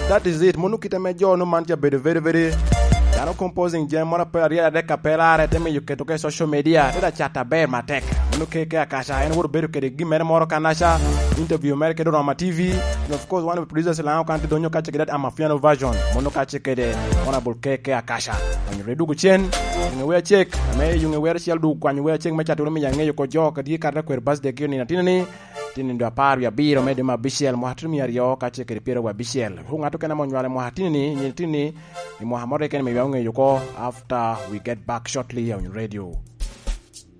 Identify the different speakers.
Speaker 1: That is it. Munu kita mejo no manja very. Yano composing jam mora per ria de capella reteme you ke to social media. Deda chata be matek. Munu ke akasha en wor beru ke de gimere moro kanasha interview America do on TV. And of course one of the producers la kanti donyo ka check that amafiano version. Munu ka check de honorable ke akasha. When you redu guchen, you we check. Me you we shall do kwanyu we check me chatu me yange ko jo ka di karda kwer bas de kini na tinini. Tini ndo paru ya biro mede mabishel muhatimi ya rio kache keripira wa bishel. Hunga tuke na monywale muhatini ni tini ni muhamore kene me yuko after we get back shortly on radio.